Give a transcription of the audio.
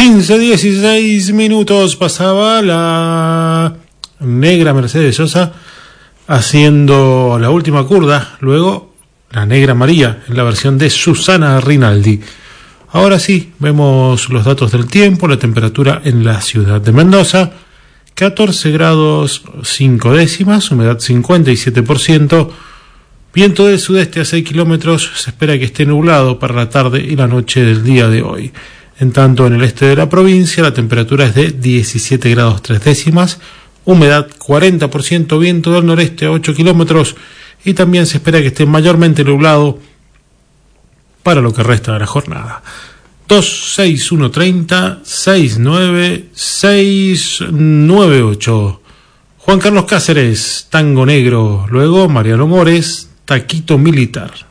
15:16 minutos pasaba la negra Mercedes Sosa haciendo la última curda, luego la negra María en la versión de Susana Rinaldi. Ahora sí, vemos los datos del tiempo, la temperatura en la ciudad de Mendoza, 14 grados 5 décimas, humedad 57%, viento del sudeste a 6 kilómetros, se espera que esté nublado para la tarde y la noche del día de hoy. En tanto, en el este de la provincia, la temperatura es de 17 grados 3 décimas, humedad 40%, viento del noreste a 8 kilómetros y también se espera que esté mayormente nublado para lo que resta de la jornada. 26130 69698. Juan Carlos Cáceres, Tango Negro. Luego Mariano Mores, Taquito Militar.